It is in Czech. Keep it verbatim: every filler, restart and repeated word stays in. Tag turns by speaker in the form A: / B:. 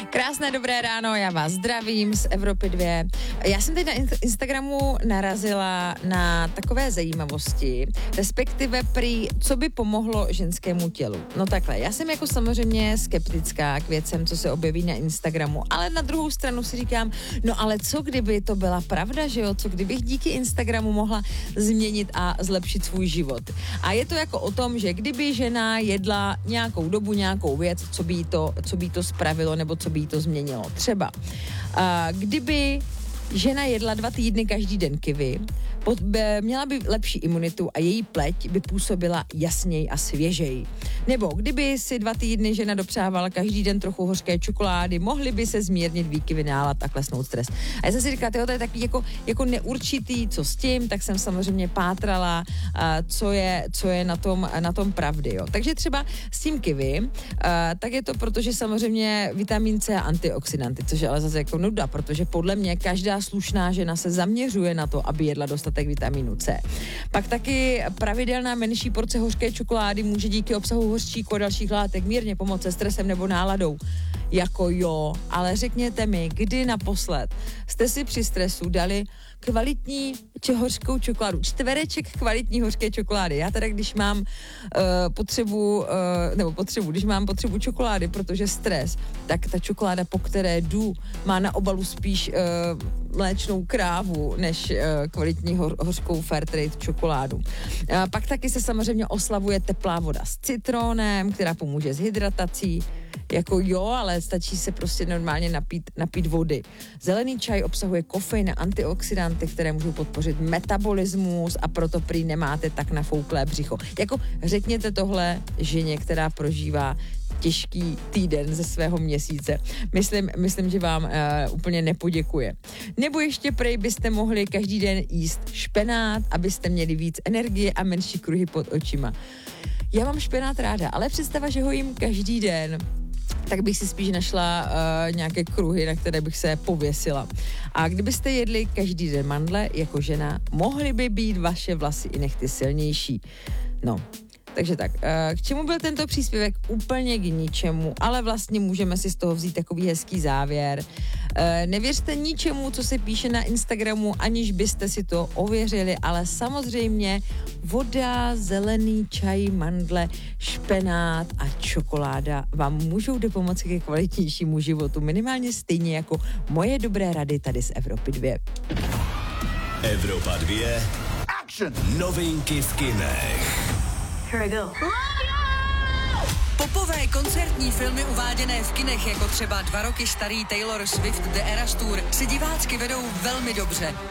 A: Krásné dobré ráno, já vás zdravím z Evropy dva. Já jsem teď na Instagramu narazila na takové zajímavosti, respektive prý, co by pomohlo ženskému tělu. No takhle, já jsem jako samozřejmě skeptická k věcem, co se objeví na Instagramu, ale na druhou stranu si říkám, no ale co kdyby to byla pravda, že jo? Co kdybych díky Instagramu mohla změnit a zlepšit svůj život. A je to jako o tom, že kdyby žena jedla nějakou dobu nějakou věc, co by jí to, co by jí to spravilo, nebo co by jí to změnilo. Třeba, uh, kdyby žena jedla dva týdny každý den kiwi, pod, be, měla by lepší imunitu a její pleť by působila jasněji a svěžeji. Nebo kdyby si dva týdny žena dopřávala každý den trochu hořké čokolády, mohly by se zmírnit výkyvy nálad a klesnout stres. A já jsem si říkala, to je takový jako, jako neurčitý, co s tím, tak jsem samozřejmě pátrala, uh, co je, co je na tom, na tom pravdy. Jo. Takže třeba s tím kiwi, uh, tak je to proto, že samozřejmě vitamin C a antioxidanty, což je ale zase jako nuda, protože podle mě každá slušná žena se zaměřuje na to, aby jedla dostatek vitamínu C. Pak taky pravidelná menší porce hořké čokolády může díky obsahu hořčíku a dalších látek mírně pomoct se stresem nebo náladou. Jako jo, ale řekněte mi, kdy naposled jste si při stresu dali kvalitní či hořkou čokoládu, čtvereček kvalitní hořké čokolády. Já teda, když mám uh, potřebu, uh, nebo potřebu, když mám potřebu čokolády, protože stres, tak ta čokoláda, po které jdu, má na obalu spíš uh, mléčnou krávu, než uh, kvalitní hor- hořkou Fairtrade čokoládu. Uh, pak taky se samozřejmě oslavuje teplá voda s citronem, která pomůže s hydratací. Jako jo, ale stačí se prostě normálně napít, napít vody. Zelený čaj obsahuje kofein a antioxidanty, které můžou podpořit metabolismus a proto prý nemáte tak nafouklé břicho. Jako řekněte tohle ženě, která prožívá těžký týden ze svého měsíce. Myslím, myslím že vám uh, úplně nepoděkuje. Nebo ještě prej byste mohli každý den jíst špenát, abyste měli víc energie a menší kruhy pod očima. Já mám špenát ráda, ale představa, že ho jím každý den, tak bych si spíš našla uh, nějaké kruhy, na které bych se pověsila. A kdybyste jedli každý den mandle jako žena, mohly by být vaše vlasy i nehty silnější. No, takže tak, k čemu byl tento příspěvek? Úplně k ničemu, ale vlastně můžeme si z toho vzít takový hezký závěr. Nevěřte ničemu, co se píše na Instagramu, aniž byste si to ověřili, ale samozřejmě voda, zelený čaj, mandle, špenát a čokoláda vám můžou dopomoci ke kvalitnějšímu životu, minimálně stejně jako moje dobré rady tady z Evropy dva.
B: Evropa dva. Action! Novinky v kinech.
C: Here I go.
D: Popové koncertní filmy uváděné v kinech, jako třeba dva roky starý Taylor Swift The Eras Tour, si divácky vedou velmi dobře.